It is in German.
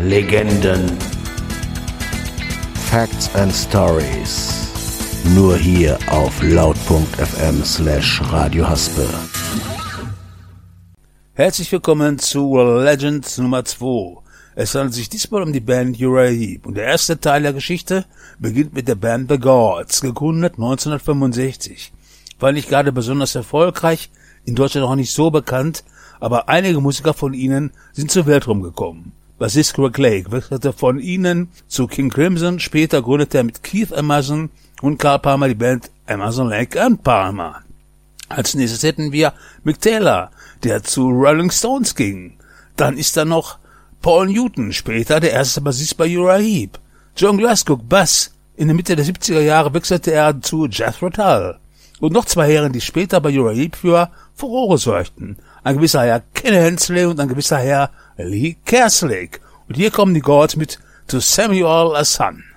Legenden. Facts and Stories. Nur hier auf laut.fm/Radio Haspe. Herzlich willkommen zu Legend Nummer 2. Es handelt sich diesmal um die Band Uriah Heep und der erste Teil der Geschichte beginnt mit der Band The Gods, gegründet 1965. War nicht gerade besonders erfolgreich, in Deutschland auch nicht so bekannt, aber einige Musiker von ihnen sind zur Welt rumgekommen. Bassist Greg Lake wechselte von ihnen zu King Crimson, später gründete er mit Keith Emerson und Carl Palmer die Band Emerson, Lake and Palmer. Als nächstes hätten wir Mick Taylor, der zu Rolling Stones ging. Dann ist da noch Paul Newton, später der erste Bassist bei Uriah Heep. John Glasgow, Bass. In der Mitte der 70er Jahre wechselte er zu Jethro Tull. Und noch zwei Herren, die später bei Uriah Heep für Furore sorgten. Ein gewisser Herr Ken Hensley und ein gewisser Herr Lee Kerslake. Und hier kommen die Gods mit To Samuel a Son.